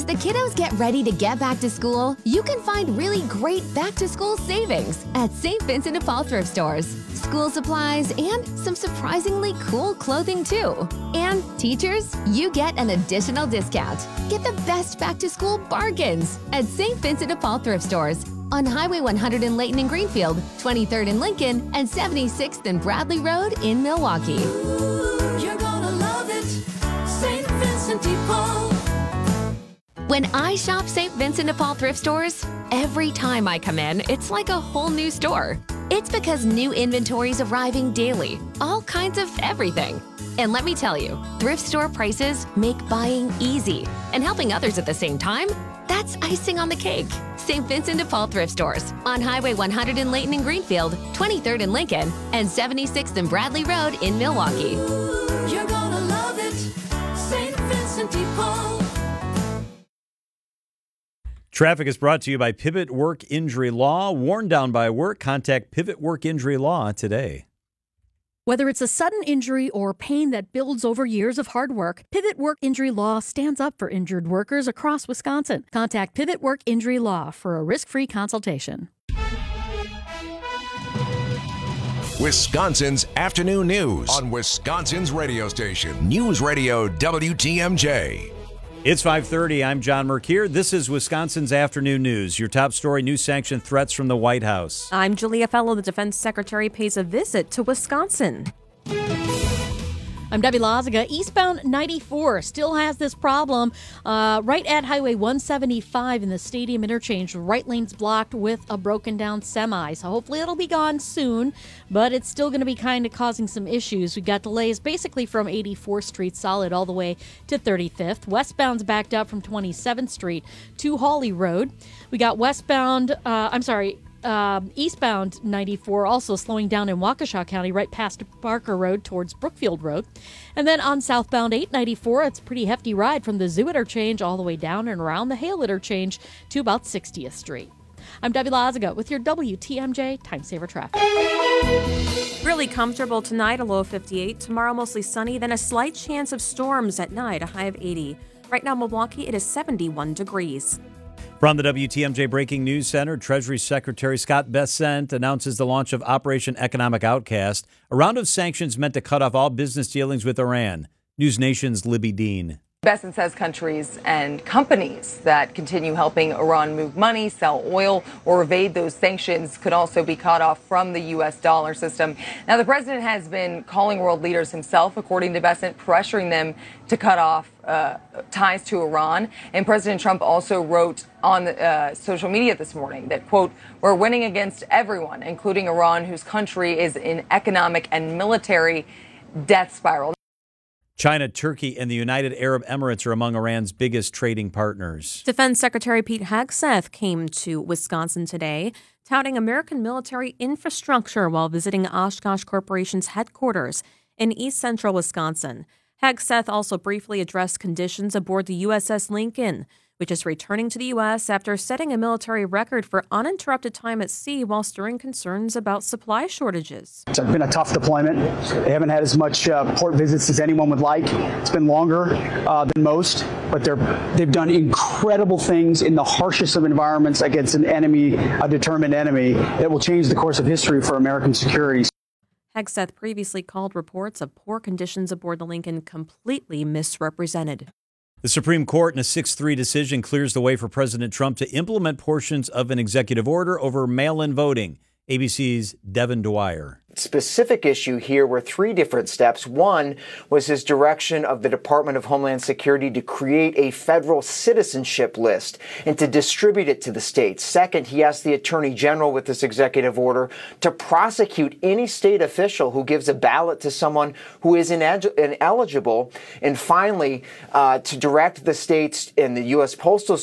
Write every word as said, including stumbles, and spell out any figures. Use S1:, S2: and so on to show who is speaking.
S1: As the kiddos get ready to get back to school, you can find really great back-to-school savings at Saint Vincent de Paul thrift stores. School supplies and some surprisingly cool clothing too. And teachers, you get an additional discount. Get the best back-to-school bargains at Saint Vincent de Paul thrift stores on Highway one hundred in Layton and Greenfield, twenty-third in Lincoln, and seventy-sixth and Bradley Road in Milwaukee.
S2: Ooh, you're gonna love it, Saint Vincent de Paul.
S1: When I shop Saint Vincent de Paul thrift stores, every time I come in, it's like a whole new store. It's because new inventory is arriving daily, all kinds of everything. And let me tell you, thrift store prices make buying easy. And helping others at the same time, that's icing on the cake. Saint Vincent de Paul thrift stores on Highway one hundred in Layton and Greenfield, twenty-third in Lincoln, and seventy-sixth and Bradley Road in Milwaukee.
S2: Ooh, you're gonna love it, Saint Vincent de Paul.
S3: Traffic is brought to you by Pivot Work Injury Law. Worn down by work, contact Pivot Work Injury Law today.
S4: Whether it's a sudden injury or pain that builds over years of hard work, Pivot Work Injury Law stands up for injured workers across Wisconsin. Contact Pivot Work Injury Law for a risk-free consultation.
S5: Wisconsin's afternoon news on Wisconsin's radio station, News Radio W T M J.
S3: It's five thirty. I'm John Mercure. This is Wisconsin's afternoon news. Your top story, new sanctioned threats from the White House.
S6: I'm Julia Fellow. The defense secretary pays a visit to Wisconsin.
S4: I'm Debbie Loziga. Eastbound ninety-four still has this problem uh, right at Highway one seventy-five in the Stadium interchange. Right lane's blocked with a broken down semi. So hopefully it'll be gone soon, but it's still going to be kind of causing some issues. We've got delays basically from eighty-fourth Street solid all the way to thirty-fifth. Westbound's backed up from twenty-seventh Street to Hawley Road. We got westbound, uh, I'm sorry, Um, eastbound ninety-four also slowing down in Waukesha County right past Barker Road towards Brookfield Road. And then on southbound eight ninety-four, it's a pretty hefty ride from the Zoo interchange all the way down and around the Hale interchange to about sixtieth Street. I'm Debbie Loziga with your W T M J Time Saver Traffic.
S6: Really comfortable tonight, a low of fifty-eight. Tomorrow, mostly sunny, then a slight chance of storms at night, a high of eighty. Right now, Milwaukee, it is seventy-one degrees.
S3: From the W T M J Breaking News Center, Treasury Secretary Scott Bessent announces the launch of Operation Economic Outcast, a round of sanctions meant to cut off all business dealings with Iran. News Nation's Libby Dean.
S7: Bessent says countries and companies that continue helping Iran move money, sell oil, or evade those sanctions could also be cut off from the U S dollar system. Now, the president has been calling world leaders himself, according to Bessent, pressuring them to cut off uh, ties to Iran. And President Trump also wrote on uh, social media this morning that, quote, we're winning against everyone, including Iran, whose country is in economic and military death spiral.
S3: China, Turkey, and the United Arab Emirates are among Iran's biggest trading partners.
S6: Defense Secretary Pete Hegseth came to Wisconsin today, touting American military infrastructure while visiting Oshkosh Corporation's headquarters in east central Wisconsin. Hegseth also briefly addressed conditions aboard the U S S Lincoln, which is returning to the U S after setting a military record for uninterrupted time at sea while stirring concerns about supply shortages.
S8: It's been a tough deployment. They haven't had as much uh, port visits as anyone would like. It's been longer uh, than most, but they're, they've done incredible things in the harshest of environments against an enemy, a determined enemy, that will change the course of history for American security.
S6: Hegseth previously called reports of poor conditions aboard the Lincoln completely misrepresented.
S3: The Supreme Court, in a six three decision, clears the way for President Trump to implement portions of an executive order over mail-in voting. A B C's Devin Dwyer.
S9: Specific issue here were three different steps. One was his direction of the Department of Homeland Security to create a federal citizenship list and to distribute it to the states. Second, he asked the Attorney General with this executive order to prosecute any state official who gives a ballot to someone who is ineligible. And finally, uh, to direct the states and the U S Postal